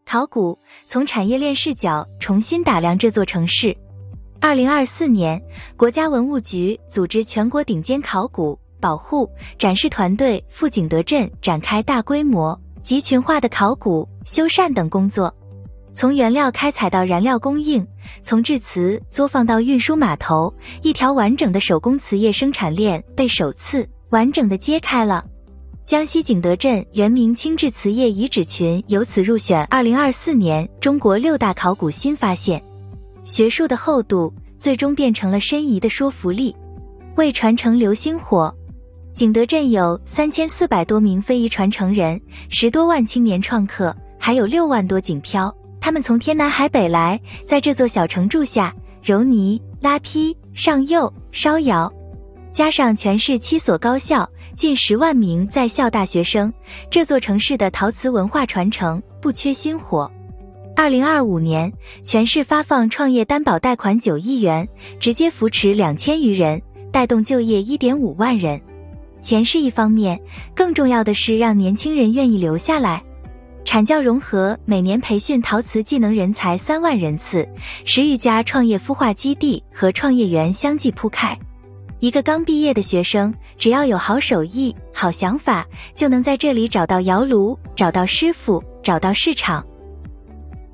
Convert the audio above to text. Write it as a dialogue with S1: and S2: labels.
S1: 考古从产业链视角重新打量这座城市。2024年，国家文物局组织全国顶尖考古、保护、展示团队赴景德镇展开大规模、集群化的考古、修缮等工作。从原料开采到燃料供应，从制瓷作坊到运输码头，一条完整的手工瓷业生产链被首次完整的揭开了。江西景德镇原名清治瓷业遗址群由此入选2024年中国6大考古新发现。学术的厚度最终变成了申遗的说服力。为传承流星火，景德镇有3400多名非遗传承人，10多万青年创客，还有6万多锦漂。他们从天南海北来，在这座小城住下，揉泥、拉坯、上釉、烧窑。加上全市7所高校，近10万名在校大学生，这座城市的陶瓷文化传承不缺薪火。2025年，全市发放创业担保贷款9亿元，直接扶持2000余人，带动就业1.5万人。钱是一方面，更重要的是让年轻人愿意留下来。产教融合每年培训陶瓷技能人才3万人次，10余家创业孵化基地和创业园相继铺开。一个刚毕业的学生，只要有好手艺、好想法，就能在这里找到窑炉，找到师傅，找到市场。